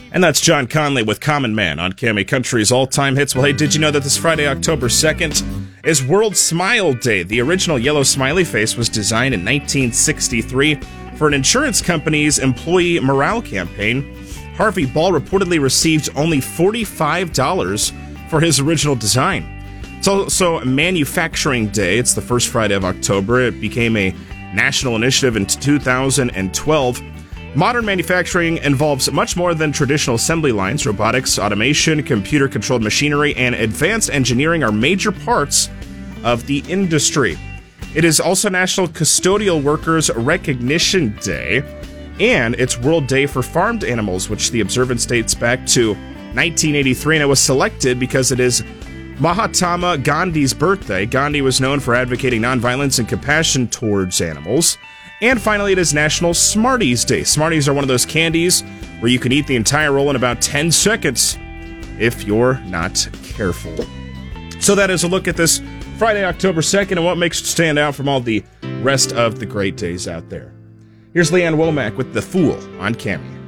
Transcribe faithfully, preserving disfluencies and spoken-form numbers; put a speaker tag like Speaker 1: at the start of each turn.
Speaker 1: And that's John Conley with Common Man on K M A Country's all-time hits. Well, hey, did you know that this Friday, October second, is World Smile Day? The original yellow smiley face was designed in nineteen sixty-three for an insurance company's employee morale campaign. Harvey Ball reportedly received only forty-five dollars for his original design. It's also Manufacturing Day. It's the first Friday of October. It became a national initiative in two thousand twelve. Modern manufacturing involves much more than traditional assembly lines. Robotics, automation, computer-controlled machinery, and advanced engineering are major parts of the industry. It is also National Custodial Workers Recognition Day, and it's World Day for Farmed Animals, which the observance dates back to nineteen eighty-three, and it was selected because it is Mahatma Gandhi's birthday. Gandhi was known for advocating nonviolence and compassion towards animals. And finally, it is National Smarties Day. Smarties are one of those candies where you can eat the entire roll in about ten seconds if you're not careful. So that is a look at this Friday, October second, and what makes it stand out from all the rest of the great days out there. Here's Leanne Womack with The Fool on Cammy.